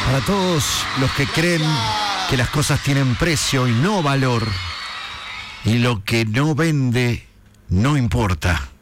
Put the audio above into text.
Para todos los que creen que las cosas tienen precio y no valor, y lo que no vende no importa.